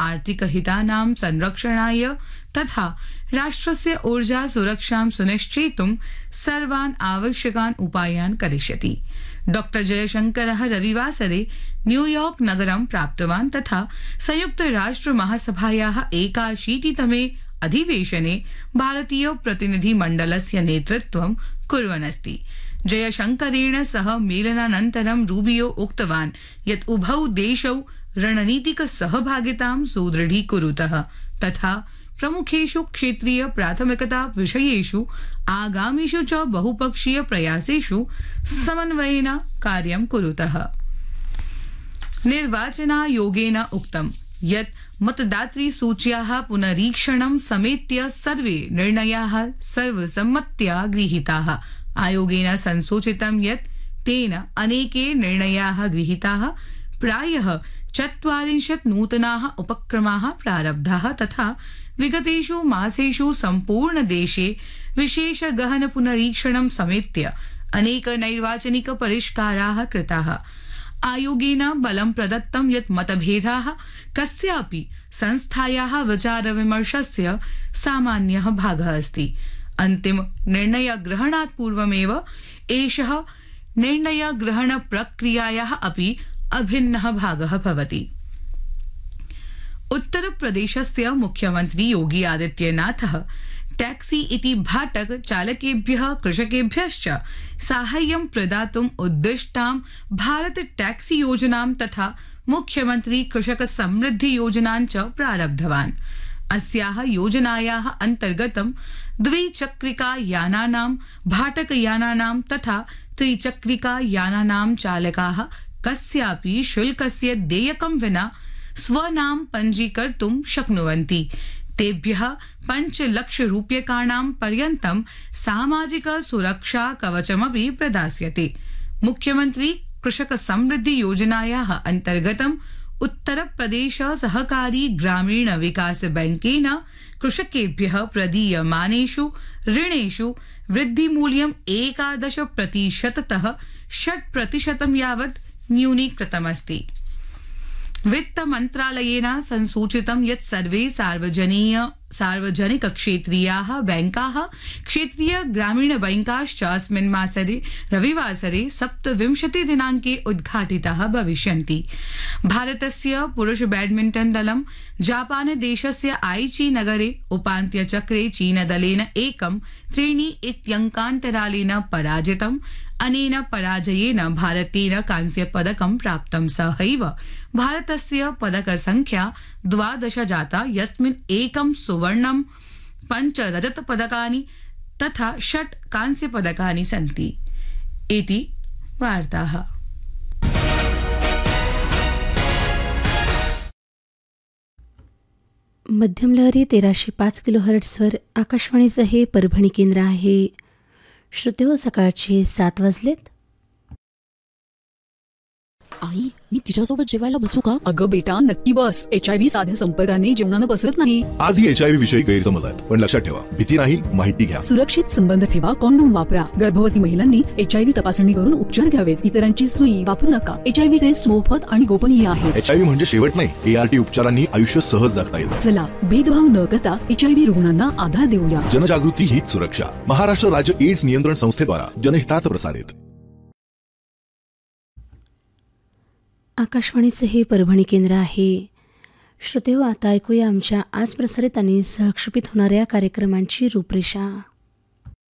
आर्थिकहितानां संरक्षणाय तथा राष्ट्रस्य ऊर्जा सुरक्षां सुनिश्चेतुं सर्वान् आवश्यकान् उपायान् करिष्यति। डॉक्टर जयशंकरः रविवासरे न्यूयॉर्क नगरं प्राप्तवान् तथा संयुक्त राष्ट्र महासभायाः 81तमे अधिवेशने भारतीय प्रतिनिधिमण्डलस्य नेतृत्वं कुर्वन् अस्ति। जयशंकरेण सह मेलनानन्तरं रूबियो उक्तवान् यत् उभौ देशौ रणनीतिक सहभागितां सुदृढीकुरुतः तथा प्रमुखेषु क्षेत्रीय प्राथमिकता विषयेषु आगामिषु च बहुपक्षीय प्रयासेषु समन्वयेन कार्यं कुरुतः। निर्वाचनायोगेन उक्तं यत् मतदातृसूच्याः पुनरीक्षणं समेत्य सर्वे निर्णयाः सर्वसम्मत्या गृहीताः। आयोगेन संसूचितं यत् तेन अनेके निर्णयाः गृहीताः। प्रायः 40 नूतनाः उपक्रमाः प्रारब्धाः तथा विगतेषु मासेषु सम्पूर्ण देशे विशेष गहन पुनरीक्षणं समेत्य अनेक नैर्वाचनिक परिष्काराः कृताः। आयोगेन बलं प्रदत्तं यत् मतभेदाः कस्यापि संस्थायाः विचारविमर्शस्य सामान्यः भागः अस्ति। अन्तिम निर्णय ग्रहणात् पूर्वमेव एषः निर्णय ग्रहण प्रक्रियायाः अपि अभिन्नः भागः भवति। उत्तर प्रदेशस्य मुख्यमंत्री योगी आदित्यनाथः टैक्सी इति भाटक चालकेभ्यः कृषकेभ्यश्च साहाय्यं प्रदातुम् उद्दिष्टां भारत टैक्सी योजनां तथा मुख्यमंत्री कृषक समृद्धि योजनां च प्रारब्धवान्। अस्याः योजनायाः अन्तर्गतं द्विचक्रिका यानानां भाटक यानानां तथा त्रिचक्रिका यानानां चालकाः कस्यापि शुल्कस्य देयकं विना स्वनाम पञ्जीकर्तुं शक्नुवन्ति। तेभ्यः 5 लाख रूप्यकाणां पर्यन्तं सामाजिक सुरक्षा कवचमपि प्रदास्यते। मुख्यमंत्री कृषक समृद्धि योजनायाः अन्तर्गतं उत्तर प्रदेश सहकारी ग्रामीण विकास बैंकेन कृषकेभ्यः प्रदीयमानेषु ऋणेषु वृद्धिमूल्यं 11% 6% यावत् न्यूनीकृतमस्ति। वित्त मंत्रालयेन संसूचितं यत् सर्वे सार्वजनिक क्षेत्रीयाः बैंकाः क्षेत्रीय ग्रामीण बैंकाश्च अस्मिन् मासरे रविवासरे 27 दिनाङ्के उद्घाटिताः भविष्यन्ति। भारतस्य पुरुष बैडमिंटन दलं जापान देशस्य आइची नगरे उपान्त्यचक्रे चीनदलेन 1-3 पराजितम्। अनेन पराजयेन भारतेन कांस्यपदकं प्राप्तं। सहैव भारतस्य पदकसंख्या 12 जाता यस्मिन् 1 सुवर्णं 5 रजतपदकानि तथा 6 कांस्यपदकानि सन्ति। इति वार्ताः। मध्यम लहरी 1305 किलोहर्ट्झवर आकाशवाणीचं हे परभणी केंद्र आहे. श्रोतेहो, सकाळचे 7 वाजलेत. आई, मी तिच्यासोबत जेवायला बसू का? अगं बेटा, नक्की बस. HIV साध्या संपर्काने जेवणानं पसरत नाही. आजही HIV विषयी गैरसमज आहेत, पण लक्षात ठेवा, भीती नाही, माहिती घ्या. सुरक्षित संबंध ठेवा, कॉन्डोम वापरा. गर्भवती महिलांनी HIV तपासणी करून उपचार घ्यावेत. इतरांची सुई वापरू नका. HIV टेस्ट मोफत आणि गोपनीय आहे. HIV म्हणजे शेवट नाही, ART उपचारांनी आयुष्य सहज जगता येतं. चला, भेदभाव न करता HIV रुग्णांना आधार देऊया. जनजागृती हीच सुरक्षा. महाराष्ट्र राज्य एड्स नियंत्रण संस्थेद्वारा जनहितात प्रसारित. आकाशवाणीचं हे परभणी केंद्र आहे. श्रोतेहो, आता ऐकूया आमच्या आज प्रसारित आणि सहक्षेपित होणाऱ्या कार्यक्रमांची रूपरेषा.